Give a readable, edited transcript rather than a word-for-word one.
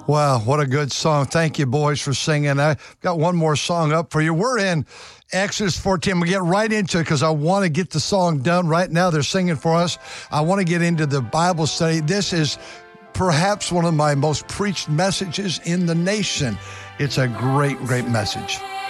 Wow, what a good song. Thank you, boys, for singing. I've got one more song up for you. We're in Exodus 14. We'll get right into it because I want to get the song done right now. They're singing for us. I want to get into the Bible study. This is perhaps one of my most preached messages in the nation. It's a great, great message.